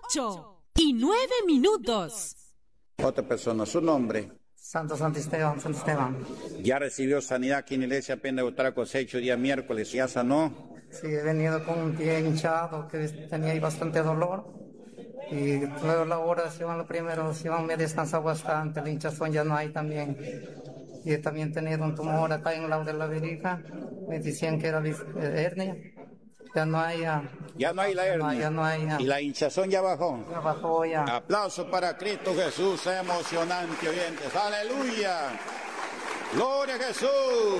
8:09. Otra persona, su nombre. Santo Esteban, Santo Esteban. Ya recibió sanidad aquí en la iglesia Pentecostal Cosecha día miércoles, ya sanó. Sí, he venido con un pie hinchado que tenía ahí bastante dolor. Y luego la oración, la primera oración me descansa bastante, la hinchazón ya no hay también. Y he también tenido un tumor acá en el lado de la veriga, me decían que era hernia. Ya no hay ya no hay la hernia. Ya no hay. Y la hinchazón ya bajó. Ya bajó ya. Aplauso para Cristo Jesús, emocionante, oyentes. Aleluya. Gloria a Jesús.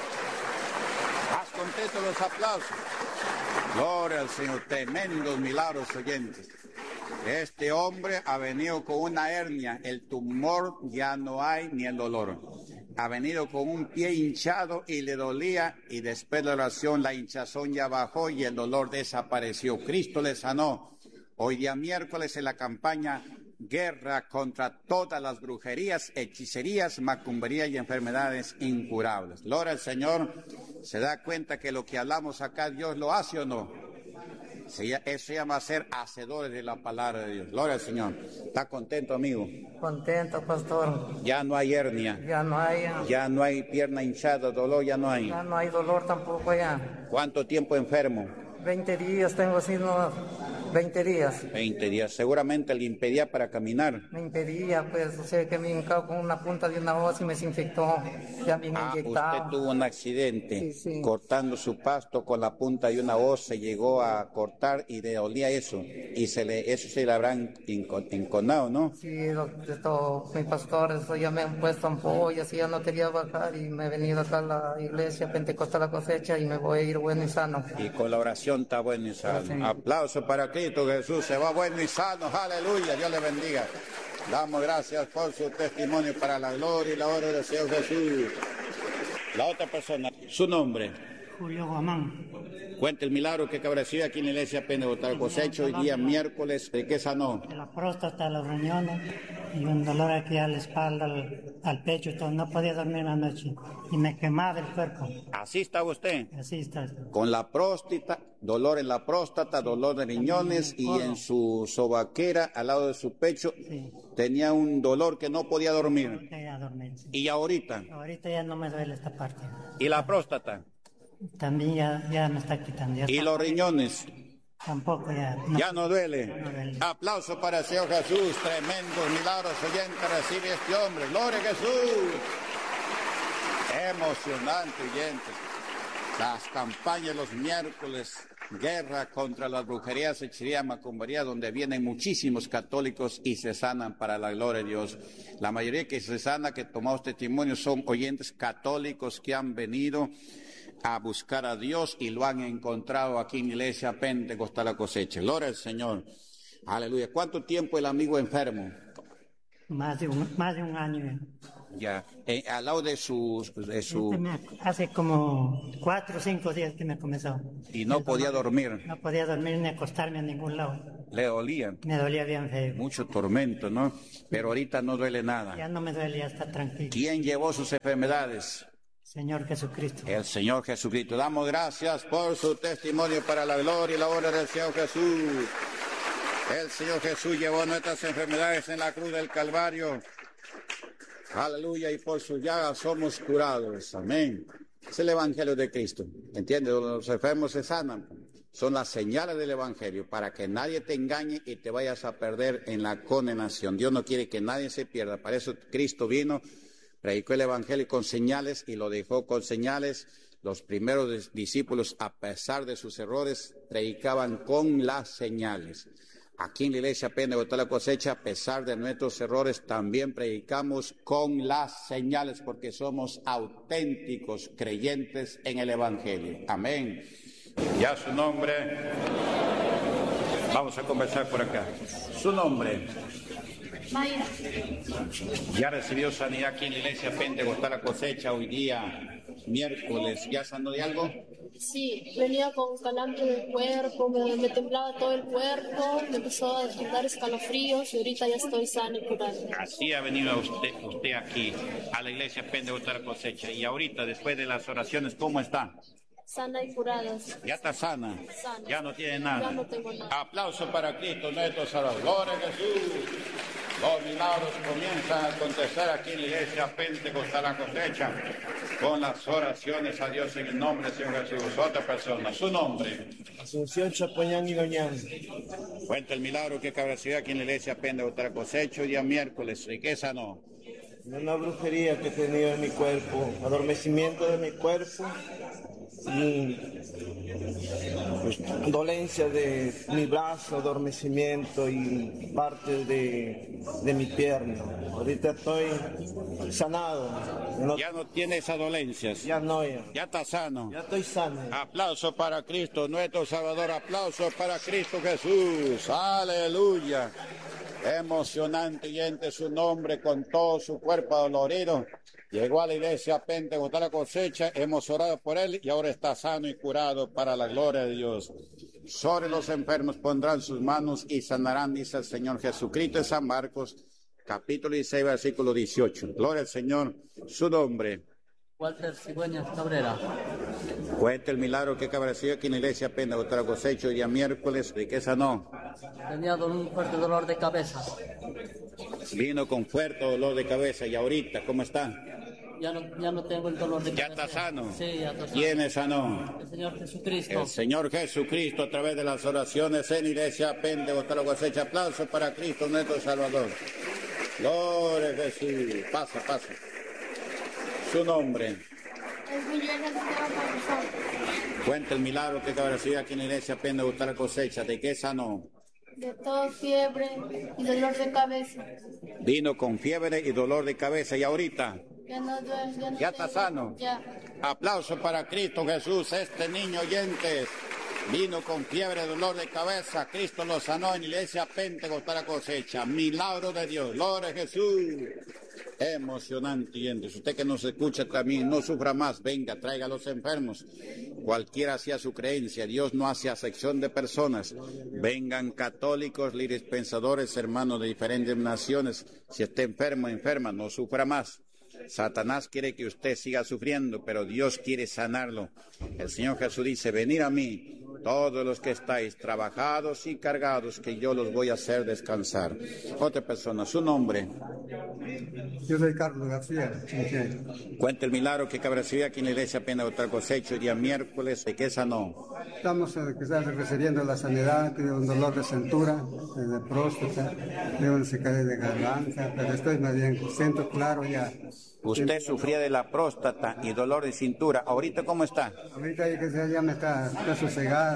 Haz contento los aplausos. Gloria al Señor. Tremendos milagros, oyentes. Este hombre ha venido con una hernia, el tumor ya no hay ni el dolor. Ha venido con un pie hinchado y le dolía, y después de la oración la hinchazón ya bajó y el dolor desapareció. Cristo le sanó. Hoy día miércoles en la campaña Guerra contra todas las brujerías, hechicerías, macumberías y enfermedades incurables. Gloria al Señor. ¿Se da cuenta que lo que hablamos acá Dios lo hace o no? Eso se llama ser hacedores de la palabra de Dios. Gloria al Señor. ¿Está contento, amigo? Contento, pastor. Ya no hay hernia. Ya no hay. Ya no hay pierna hinchada, dolor ya no hay. Ya no hay dolor tampoco ya. ¿Cuánto tiempo enfermo? 20 días tengo así, no, 20 días. 20 días. Seguramente le impedía para caminar. Me impedía, pues, o sea, que me hincaba con una punta de una hoz y me desinfectó. Ya me inyectaba. Usted tuvo un accidente. Sí, sí. Cortando su pasto con la punta de una hoz, se llegó a cortar y le dolía eso. Y eso se le habrán enconado, ¿no? Sí, mi pastor, eso ya me han puesto ampollas y ya no quería bajar y me he venido acá a la iglesia Pentecostal La Cosecha y me voy a ir bueno y sano. Y con la oración está bueno y sano. Sí. Aplauso para Cristo Jesús, se va bueno y sano, aleluya, Dios le bendiga. Damos gracias por su testimonio para la gloria y la honra del Señor Jesús. La otra persona, su nombre. Julio Guamán. Cuenta el milagro que recibe aquí en la iglesia Pentecostal Cosecha hoy día miércoles. ¿De qué sanó? De la próstata, los riñones y un dolor aquí a la espalda, al pecho y todo. No podía dormir la noche y me quemaba el cuerpo. ¿Así estaba usted? Así está. Con la próstata, dolor en la próstata, dolor de riñones y en su sobaquera, al lado de su pecho, sí. Tenía un dolor que no podía dormir. No podía dormir, sí. ¿Y ahorita? Ahorita ya no me duele esta parte. ¿Y la próstata? También ya me está quitando. ¿Y los riñones? Tampoco ya. No. ¿Ya no duele? Ya no duele. Aplauso para el Señor Jesús. Tremendos milagros, oyentes, recibe este hombre. ¡Gloria a Jesús! Emocionante, oyentes. Las campañas los miércoles, guerra contra las brujerías, hechicería, macumbería, donde vienen muchísimos católicos y se sanan para la gloria de Dios. La mayoría que se sana, que tomamos testimonio, son oyentes católicos que han venido a buscar a Dios y lo han encontrado aquí en la iglesia Pentecostal La Cosecha. Gloria al Señor. Aleluya. ¿Cuánto tiempo el amigo enfermo? Más de un año. Ya. Al lado de su... Hace como 4 o 5 días que me comenzó. Y no podía dormir. No podía dormir ni acostarme a ningún lado. ¿Le dolía? Me dolía bien feo. Mucho tormento, ¿no? Pero ahorita no duele nada. Ya no me duele, ya está tranquilo. ¿Quién llevó sus enfermedades? Señor Jesucristo. El Señor Jesucristo. Damos gracias por su testimonio para la gloria y la honra del Señor Jesús. El Señor Jesús llevó nuestras enfermedades en la cruz del Calvario. Aleluya, y por sus llagas somos curados. Amén. Es el Evangelio de Cristo. ¿Entiendes? Los enfermos se sanan. Son las señales del Evangelio para que nadie te engañe y te vayas a perder en la condenación. Dios no quiere que nadie se pierda. Para eso Cristo vino, predicó el Evangelio con señales y lo dejó con señales. Los primeros discípulos, a pesar de sus errores, predicaban con las señales. Aquí en la iglesia Pentecostal La Cosecha, a pesar de nuestros errores, también predicamos con las señales porque somos auténticos creyentes en el Evangelio. Amén. Ya su nombre. Vamos a conversar por acá. Su nombre. Mayra. Ya recibió sanidad aquí en la iglesia Pentecostal La Cosecha hoy día, miércoles. ¿Ya sanó de algo? Sí, venía con calambre del cuerpo, me temblaba todo el cuerpo, me empezó a dar escalofríos y ahorita ya estoy sana y curada. Así ha venido usted aquí, a la iglesia Pentecostal La Cosecha. Y ahorita, después de las oraciones, ¿cómo está? Sana y curada. Ya está sana. Sana. Ya no tiene nada. Ya no tengo nada. Aplauso para Cristo nuestro Salvador. Gloria a Jesús. Los milagros comienzan a acontecer aquí en la iglesia Pentecostal La Cosecha con las oraciones a Dios en el nombre del Señor Jesús. Otra persona, su nombre. Asunción Chapoñán y Doñán. Cuenta el milagro que recibió aquí en la iglesia Pentecostal La Cosecha, día miércoles. Riqueza no. Una brujería que he tenido en mi cuerpo, adormecimiento de mi cuerpo y pues, dolencia de mi brazo, adormecimiento y parte de mi pierna. Ahorita estoy sanado. Ya no tiene esas dolencias. Ya no, ya está sano. Ya estoy sano. Aplauso para Cristo, nuestro Salvador. Aplauso para Cristo Jesús. Aleluya. Emocionante y en su nombre con todo su cuerpo dolorido. Llegó a la iglesia Pentecostal La Cosecha, hemos orado por él y ahora está sano y curado para la gloria de Dios. Sobre los enfermos pondrán sus manos y sanarán, dice el Señor Jesucristo en San Marcos, capítulo 16, versículo 18. Gloria al Señor, su nombre. Walter Cigüeñas Cabrera. Cuenta el milagro que recibió aquí en la iglesia Pentecostal La Cosecha, día miércoles, riqueza no. Tenía un fuerte dolor de cabeza. Vino con fuerte dolor de cabeza y ahorita, ¿cómo está? Ya no tengo el dolor de cabeza. ¿Ya está sano? Sí, ya está sano. ¿Quién es sano? El Señor Jesucristo. El Señor Jesucristo a través de las oraciones en iglesia Pentecostal La Cosecha. Aplauso para Cristo nuestro Salvador. Gloria a Jesús. Pasa. Su nombre. Cuenta el milagro que recibió aquí en la iglesia Pentecostal La Cosecha. ¿De qué sanó? De todo fiebre y dolor de cabeza. Vino con fiebre y dolor de cabeza y ahorita Ya no duele, ya está sano. Ya. Aplauso para Cristo Jesús. Este niño oyentes vino con fiebre, dolor de cabeza. Cristo lo sanó en la iglesia Pentecostal La Cosecha. Milagro de Dios. Gloria a Jesús. Emocionante, oyentes. Usted que nos escucha también, no sufra más. Venga, traiga a los enfermos. Cualquiera sea su creencia. Dios no hace acepción de personas. Vengan católicos, líderes pensadores, hermanos de diferentes naciones. Si está enfermo, enferma, no sufra más. Satanás quiere que usted siga sufriendo, pero Dios quiere sanarlo. El Señor Jesús dice, venid a mí, todos los que estáis trabajados y cargados, que yo los voy a hacer descansar. Otra persona, su nombre. Yo soy Carlos García. Cuenta el milagro que recibió aquí en la iglesia Pentecostal La Cosecha, día miércoles, ¿de qué sanó? Estamos quizás refiriendo a la sanidad, tengo un dolor de cintura, de próstata, tengo una secadez de garganta, pero estoy más bien, siento claro ya. Usted sufría de la próstata y dolor de cintura. ¿Ahorita cómo está? Ahorita ya me está sosegado.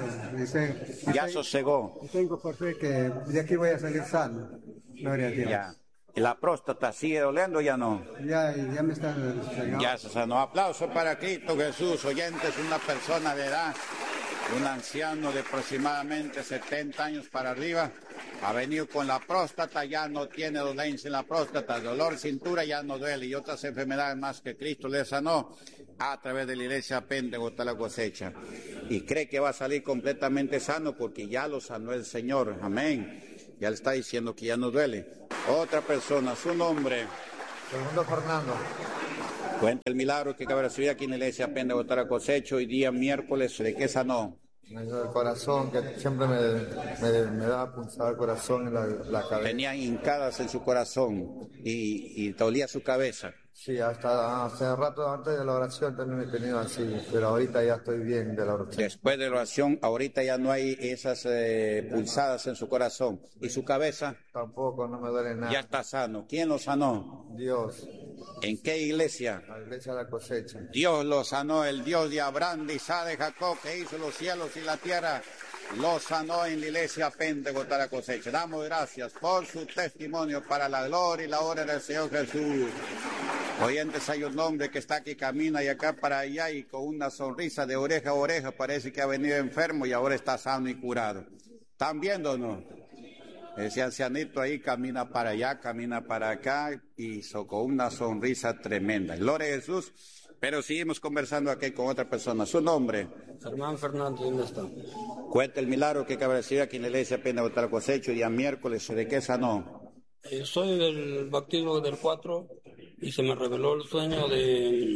Ya sosegó. Tengo por fe que de aquí voy a salir sano. Gloria a Dios. Ya. ¿Y la próstata sigue doliendo o ya no? Ya me está sosegado. Ya se sanó. Aplauso para Cristo Jesús. Oyentes, una persona de edad, un anciano de aproximadamente 70 años para arriba, ha venido con la próstata, ya no tiene dolencia en la próstata, dolor, cintura, ya no duele, y otras enfermedades más que Cristo le sanó a través de la iglesia Pentecostal La Cosecha. Y cree que va a salir completamente sano porque ya lo sanó el Señor. Amén. Ya le está diciendo que ya no duele. Otra persona, su nombre. Segundo Fernando. Cuenta el milagro que acaba de recibir aquí en la iglesia Pentecostal La Cosecha hoy día miércoles. ¿De qué sanó? El corazón, que siempre me da punzada el corazón en la cabeza. Tenía hincadas en su corazón y dolía su cabeza. Sí, hasta hace rato antes de la oración también he tenido así, pero ahorita ya estoy bien de la oración. Después de la oración, ahorita ya no hay esas pulsadas en su corazón. ¿Y su cabeza? Tampoco, no me duele nada. Ya está sano. ¿Quién lo sanó? Dios. ¿En qué iglesia? La iglesia de La Cosecha. Dios lo sanó, el Dios de Abraham, de Isaac, de Jacob, que hizo los cielos y la tierra, lo sanó en la iglesia Pentecostal La Cosecha. Damos gracias por su testimonio para la gloria y la honra del Señor Jesús. Oyentes, hay un hombre que está aquí, camina y acá para allá y con una sonrisa de oreja a oreja, parece que ha venido enfermo y ahora está sano y curado. ¿Están viendo o no? Ese ancianito ahí camina para allá, camina para acá y con una sonrisa tremenda. Gloria a Jesús. Pero seguimos conversando aquí con otra persona. ¿Su nombre? Germán Fernández, ¿dónde está? Cuenta el milagro que acaba de recibir aquí en la iglesia Pentecostal La Cosecha día miércoles. ¿De qué sanó? Soy del bautismo del 4 y se me reveló el sueño de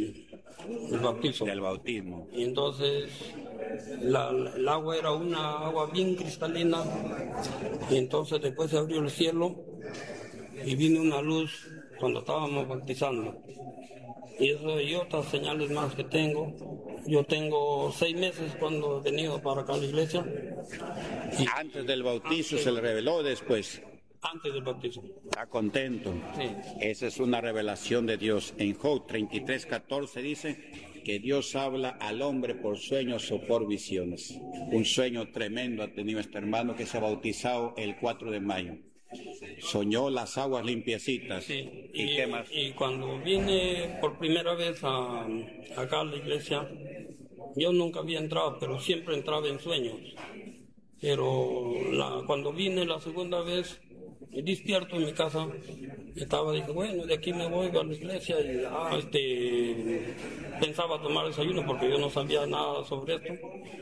el bautizo. Del bautismo. Y entonces el agua era una agua bien cristalina. Y entonces después se abrió el cielo y vino una luz cuando estábamos bautizando. Y eso y otras señales más que tengo. Yo tengo 6 meses cuando he venido para acá a la iglesia. Y antes del bautizo se le reveló o después. Antes del bautizo. Está contento. Sí. Esa es una revelación de Dios. En Job 33:14 dice que Dios habla al hombre por sueños o por visiones. Un sueño tremendo ha tenido este hermano que se ha bautizado el 4 de mayo. Soñó las aguas limpiecitas. Sí. ¿Y qué más? Y cuando vine por primera vez acá a la iglesia, yo nunca había entrado, pero siempre entraba en sueños. Pero cuando vine la segunda vez, despierto en mi casa, dije, bueno, de aquí me voy a la iglesia y pensaba tomar desayuno porque yo no sabía nada sobre esto,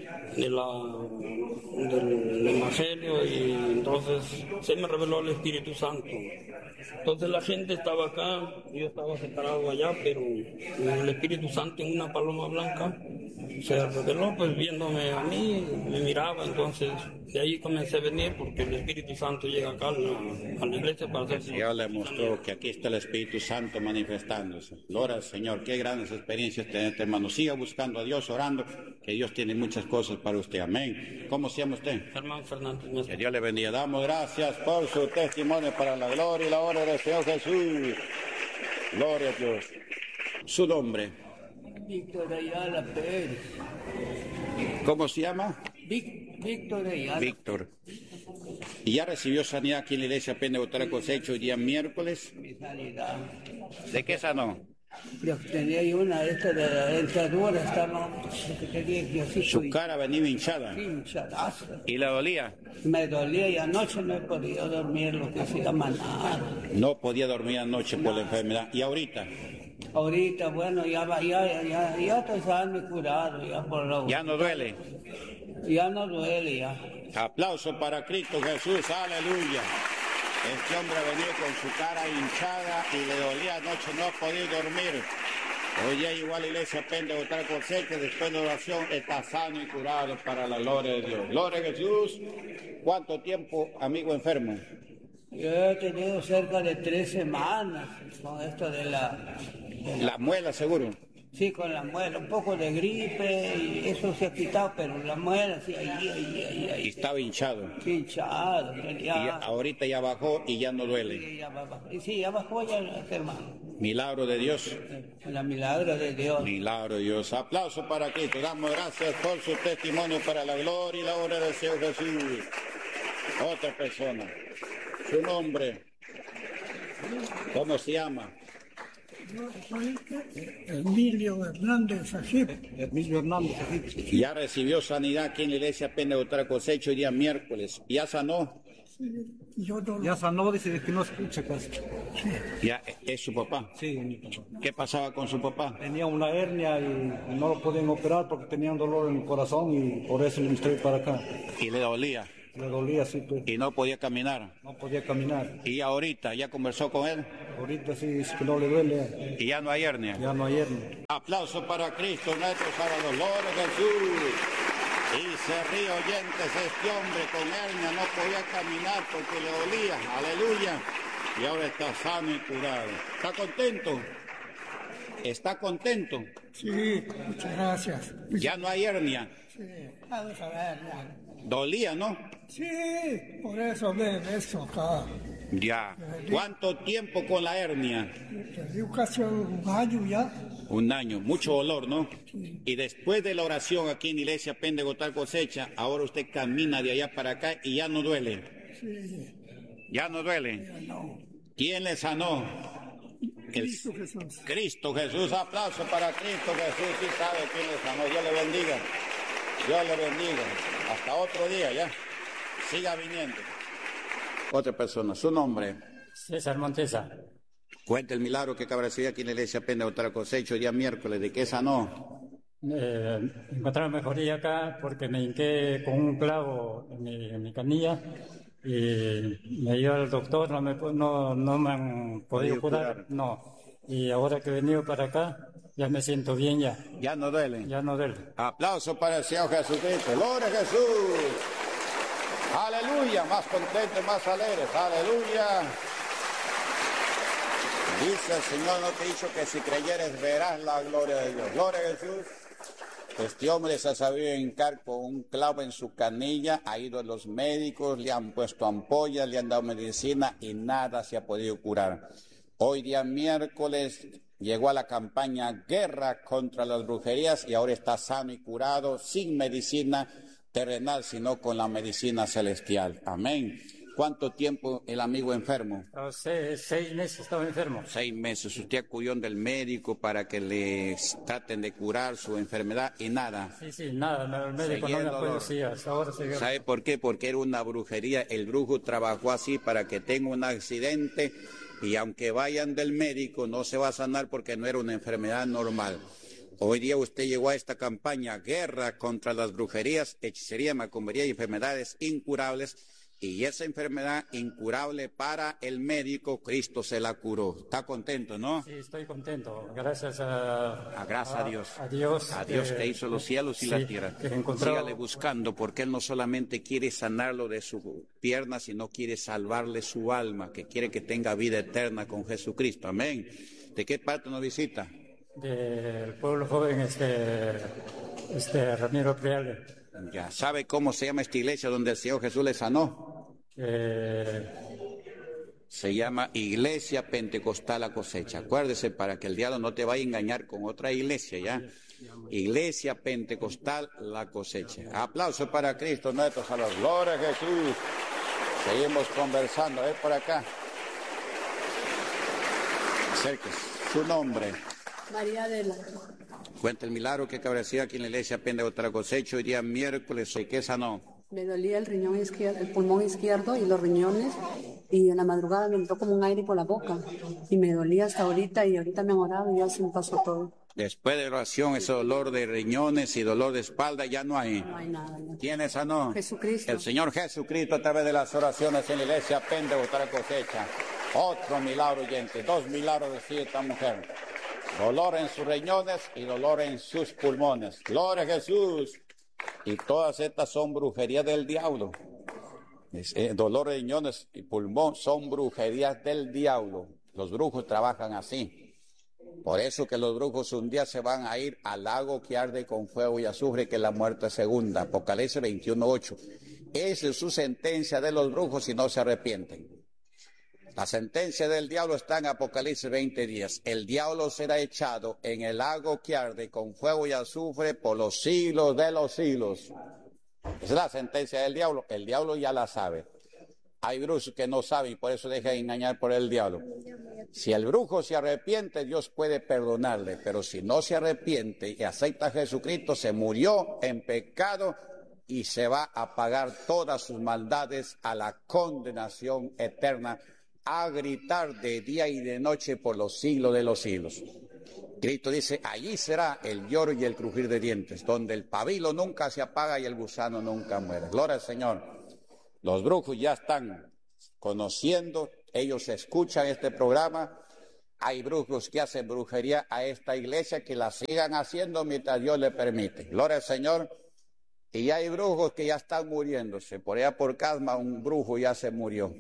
del evangelio, y entonces se me reveló el Espíritu Santo. Entonces la gente estaba acá, yo estaba separado allá, pero el Espíritu Santo en una paloma blanca se reveló, pues viéndome a mí, me miraba. Entonces de ahí comencé a venir porque el Espíritu Santo llega acá a la iglesia para hacer. El Señor le mostró que aquí está el Espíritu Santo manifestándose. Gloria al Señor, qué grandes experiencias tiene este hermano. Siga buscando a Dios, orando, que Dios tiene muchas cosas para usted. Amén. ¿Cómo se llama usted? Germán Fernández. Que Dios le bendiga. Damos gracias por su testimonio para la gloria y la honra del Señor Jesús. Gloria a Dios. Su nombre. Víctor Ayala Pérez. ¿Cómo se llama? Víctor Ayala. Víctor. ¿Y ya recibió sanidad aquí en la iglesia Pentecostal Cosecha hoy día miércoles? Mi sanidad. ¿De qué sanó? Yo tenía yo una de estas de la dentadura, estaba, Su cara venía hinchada. Sí, hinchadazo. ¿Y le dolía? Me dolía y anoche no he podido dormir, lo que se llama nada. No podía dormir anoche por la enfermedad. ¿Y ahorita? Ahorita, bueno, ya estoy sano y curado. ¿Ya no duele? Ya no duele, ya. Aplauso para Cristo Jesús, aleluya. Este hombre ha venido con su cara hinchada y le dolía anoche, no ha podido dormir. Hoy ya llegó a la iglesia Pentecostal Cosecha, después de oración está sano y curado para la gloria de Dios. Gloria a Jesús. ¿Cuánto tiempo, amigo enfermo? Yo he tenido cerca de 3 semanas con esto de la muela, seguro. Sí, con la muela, un poco de gripe y eso se ha quitado, pero la muela sí, ahí. Y estaba hinchado. Sí, hinchado. Y ahorita ya bajó y ya no duele. Sí, ya bajó ya, hermano. Milagro de Dios. La milagro de Dios. Milagro de Dios. Aplauso para Cristo. Damos gracias por su testimonio para la gloria y la honra del Señor Jesús. Otra persona. Su nombre. ¿Cómo se llama? Yo soy Emilio Hernández Ajip. Emilio Hernández Ajip. Ya recibió sanidad aquí en la iglesia Pentecostal Cosecha hoy día miércoles. ¿Ya sanó? Sí, ya sanó, dice que no escucha casi. Sí. ¿Ya es su papá? Sí, mi papá. ¿Qué pasaba con su papá? Tenía una hernia y no lo podían operar porque tenía un dolor en el corazón y por eso me estoy para acá. ¿Y le dolía? Le dolía, sí. Pues. ¿Y no podía caminar? No podía caminar. ¿Y ahorita ya conversó con él? Ahorita sí, dice que no le duele. ¿Y ya no hay hernia? Ya no hay hernia. Aplauso para Cristo, nuestro Salvador, gloria a Jesús. Y se ríe oyentes, este hombre con hernia no podía caminar porque le dolía, aleluya. Y ahora está sano y curado. ¿Está contento? ¿Está contento? Sí, muchas gracias. ¿Ya no hay hernia? Sí, vamos a ver ya. Dolía, ¿no? Sí, por eso ven eso acá. Ya. ¿Cuánto tiempo con la hernia? Casi un año ya. Un año, mucho dolor, ¿no? Sí. Y después de la oración aquí en Iglesia Pentecostal Cosecha, ahora usted camina de allá para acá y ya no duele. Sí. ¿Ya no duele? Ya no. ¿Quién le sanó? Cristo Jesús. Cristo Jesús, aplauso para Cristo Jesús, sí sabe quién le sanó. Dios le bendiga. Dios le bendiga. Hasta otro día ya. Siga viniendo. Otra persona, su nombre. César Montesa. Cuenta el milagro que acaba de recibir aquí en la iglesia Pentecostal Cosecha día miércoles. ¿De qué sanó? Encontraron mejoría acá porque me hinqué con un clavo en mi canilla y me dio al doctor, no me han podido curar. No. Y ahora que he venido para acá, Ya me siento bien ya. ¿Ya no duele? Ya no duele. Aplauso para el Señor Jesucristo. ¡Gloria a Jesús! ¡Aleluya! Más contentos, más alegres. ¡Aleluya! Dice el Señor, no te he dicho que si creyeres verás la gloria de Dios. ¡Gloria a Jesús! Este hombre se ha sabido hincar con un clavo en su canilla, ha ido a los médicos, le han puesto ampollas, le han dado medicina y nada se ha podido curar. Hoy día miércoles llegó a la campaña Guerra contra las Brujerías y ahora está sano y curado, sin medicina terrenal, sino con la medicina celestial. Amén. ¿Cuánto tiempo el amigo enfermo? 6 meses estaba enfermo. 6 meses. Usted acudió del médico para que le traten de curar su enfermedad y nada. Sí, nada. El médico no me apoyó, sí, hasta ahora seguía. ¿Sabe por qué? Porque era una brujería. El brujo trabajó así para que tenga un accidente y aunque vayan del médico no se va a sanar porque no era una enfermedad normal. Hoy día usted llegó a esta campaña Guerra contra las Brujerías, Hechicería, Macumbería y Enfermedades Incurables. Y esa enfermedad incurable para el médico, Cristo se la curó. ¿Está contento, no? Sí, estoy contento. Gracias a Dios. A Dios. A Dios que hizo los cielos y la tierra. Sígale buscando, porque Él no solamente quiere sanarlo de su pierna, sino quiere salvarle su alma, que quiere que tenga vida eterna con Jesucristo. Amén. ¿De qué parte nos visita? Del pueblo joven, Ramiro Priale. Ya, ¿sabe cómo se llama esta iglesia donde el Señor Jesús le sanó? Se llama Iglesia Pentecostal La Cosecha. Acuérdese para que el diablo no te vaya a engañar con otra iglesia, ¿ya? Iglesia Pentecostal La Cosecha. Aplauso para Cristo nuestro Salvador. Gloria a Jesús. Seguimos conversando. Por acá. Acérquese. Su nombre. María Adela. Cuenta el milagro que cabrecía aquí en la iglesia Pentecostal La Cosecha hoy día miércoles. ¿Qué sanó? Me dolía el riñón izquierdo, el pulmón izquierdo y los riñones, y en la madrugada me entró como un aire por la boca y me dolía hasta ahorita, y ahorita me han orado y ya se me pasó todo. Después de oración, ese dolor de riñones y dolor de espalda ya no hay. No hay nada. Ya. ¿Quién es sanó? Jesucristo. El Señor Jesucristo a través de las oraciones en la iglesia Pentecostal La Cosecha. Otro milagro, oyente. 2 milagros recibe esta mujer. Dolor en sus riñones y dolor en sus pulmones. Gloria a Jesús. Y todas estas son brujerías del diablo. Dolor de riñones y pulmón son brujerías del diablo. Los brujos trabajan así. Por eso que los brujos un día se van a ir al lago que arde con fuego y azufre, que es la muerte segunda. Apocalipsis 21:8. Esa es su sentencia de los brujos si no se arrepienten. La sentencia del diablo está en Apocalipsis 20:10. El diablo será echado en el lago que arde con fuego y azufre por los siglos de los siglos. Esa es la sentencia del diablo. El diablo ya la sabe. Hay brujos que no saben y por eso dejan engañar por el diablo. Si el brujo se arrepiente, Dios puede perdonarle. Pero si no se arrepiente y acepta a Jesucristo, se murió en pecado y se va a pagar todas sus maldades a la condenación eterna, a gritar de día y de noche por los siglos de los siglos. Cristo dice, allí será el lloro y el crujir de dientes, donde el pabilo nunca se apaga y el gusano nunca muere. Gloria al Señor. Los brujos ya están conociendo, ellos escuchan este programa. Hay brujos que hacen brujería a esta iglesia, que la sigan haciendo mientras Dios le permite. Gloria al Señor. Y hay brujos que ya están muriéndose. Por allá por Casma un brujo ya se murió.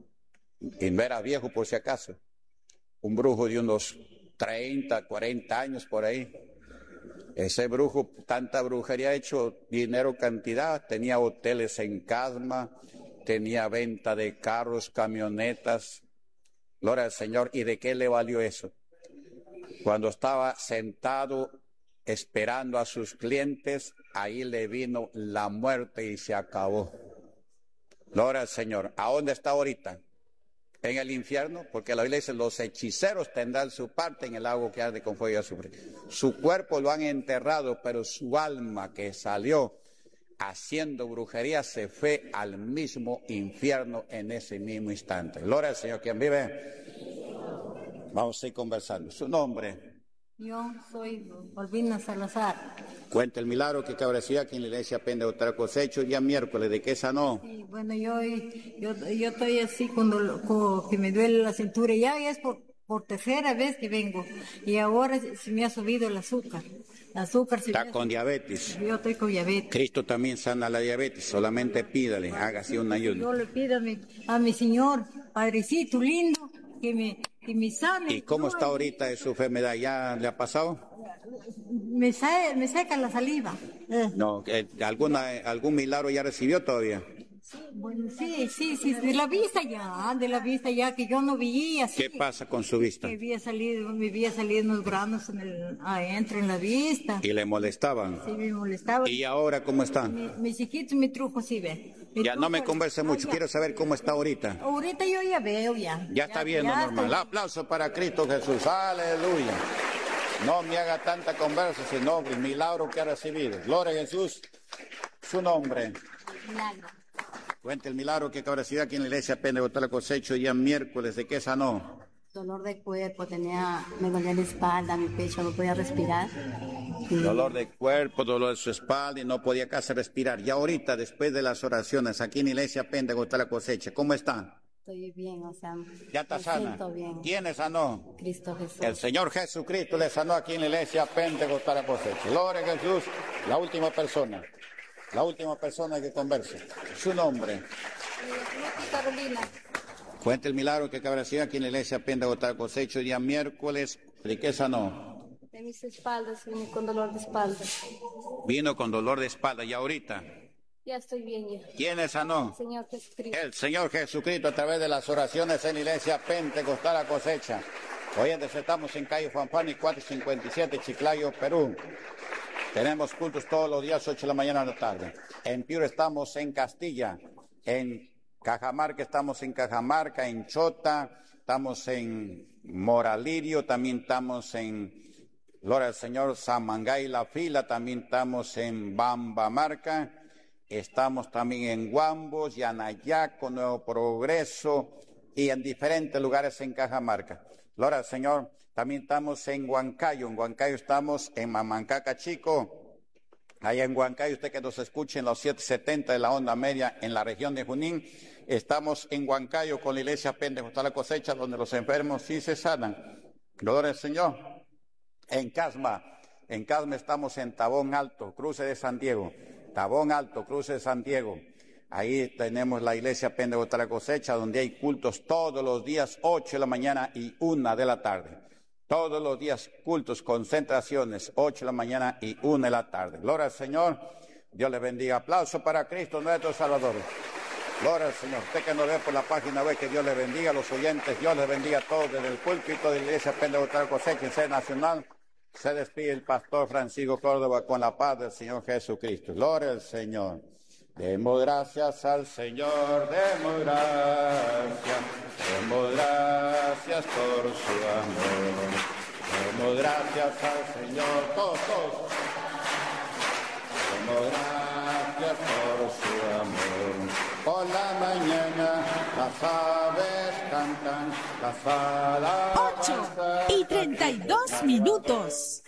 Y no era viejo por si acaso. Un brujo de unos 30, 40 años por ahí. Ese brujo, tanta brujería ha hecho dinero cantidad. Tenía hoteles en Casma, tenía venta de carros, camionetas. Gloria al Señor. ¿Y de qué le valió eso? Cuando estaba sentado esperando a sus clientes, ahí le vino la muerte y se acabó. Gloria al Señor. ¿A dónde está ahorita? En el infierno, porque la Biblia dice, los hechiceros tendrán su parte en el lago que arde con fuego y azufre. Su cuerpo lo han enterrado, pero su alma que salió haciendo brujería se fue al mismo infierno en ese mismo instante. Gloria al Señor. ¿Quién vive? Vamos a ir conversando. Su nombre. Yo soy Olvina Salazar. Cuenta el milagro que cabrecía aquí en la iglesia Pentecostal La Cosecha, día miércoles. ¿De qué sanó? Sí, bueno, yo estoy así que me duele la cintura. Ya es por tercera vez que vengo. Y ahora se me ha subido el azúcar. Está con diabetes. Yo estoy con diabetes. Cristo también sana la diabetes. Solamente pídale, hágase un ayuno. Yo le pido a mi Señor, Padrecito lindo, que me sane. ¿Y cómo está ahorita de su enfermedad? ¿Ya le ha pasado? Me seca la saliva. No, ¿algún milagro ya recibió todavía? Bueno, sí, de la vista ya, que yo no veía. Sí, ¿qué pasa con su vista? Que me había salido unos granos adentro en la vista. ¿Y le molestaban? Sí, me molestaban. ¿Y ahora cómo está? Mi chiquito me trujo, sí, ve. Ya no me converse mucho, quiero saber cómo está ahorita. Ahorita yo ya veo, ya. Ya está viendo normal. Estoy... Aplauso para Cristo Jesús, aleluya. No me haga tanta conversa, sino el milagro que ha recibido. Gloria a Jesús, su nombre. Milagro. Cuente el milagro que ha recibido aquí en la iglesia Pentecostal Cosecha día miércoles. ¿De qué sanó? Dolor de cuerpo, me dolía la espalda, mi pecho, no podía respirar. Dolor de cuerpo, dolor de su espalda y no podía casi respirar. Y ahorita, después de las oraciones aquí en la iglesia Pentecostal Cosecha, ¿cómo está? Estoy bien, o sea, ya está sana. Bien. ¿Quién le sanó? Cristo Jesús. El Señor Jesucristo le sanó aquí en la iglesia Pentecostal Cosecha. Gloria a Jesús, la última persona que conversa. Su nombre. Carolina. Cuente el milagro que acaba de decir aquí en la iglesia Pentecostal Cosecha día miércoles. ¿De qué sanó? De mis espaldas, vine con dolor de espalda. Vino con dolor de espalda y ahorita. Ya estoy bien ya. ¿Quién le sanó? El Señor Jesucristo. El Señor Jesucristo a través de las oraciones en la iglesia Pentecostal Cosecha. Hoy estamos en calle Fanfani 457, Chiclayo, Perú. Tenemos cultos todos los días, 8 de la mañana a la tarde. En Piura estamos en Castilla, en Cajamarca estamos en Cajamarca, en Chota, estamos en Moralirio, también estamos en Gloria al Señor, Samangay La Fila, también estamos en Bambamarca, estamos también en Huambos, Yanayaco, Nuevo Progreso y en diferentes lugares en Cajamarca. Gloria al Señor. También estamos en Huancayo estamos en Mamancaca Chico, allá en Huancayo, usted que nos escuche en los 770 de la onda media en la región de Junín, estamos en Huancayo con la iglesia Pentecostal Cosecha, donde los enfermos sí se sanan. Gloria al Señor. En Casma estamos en Tabón Alto, cruce de San Diego, ahí tenemos la iglesia Pentecostal Cosecha, donde hay cultos todos los días, 8 de la mañana y 1 de la tarde. Todos los días cultos, concentraciones, 8 de la mañana y 1 de la tarde. Gloria al Señor. Dios les bendiga. Aplauso para Cristo nuestro Salvador. Gloria al Señor. Usted que nos ve por la página web, que Dios les bendiga. Los oyentes, Dios les bendiga a todos desde el púlpito de la iglesia Pentecostal Cosecha en sede nacional. Se despide el pastor Francisco Córdoba con la paz del Señor Jesucristo. Gloria al Señor. Demos gracias al Señor, demos gracias por su amor. Demos gracias al Señor, todos. Demos gracias por su amor. Por la mañana las aves cantan, las alabanzas. 8:32.